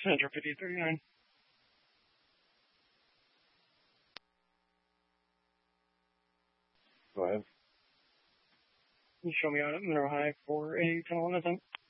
Enter 5039. Go ahead. Can you show me out at Mineral High for a tunnel in attempt?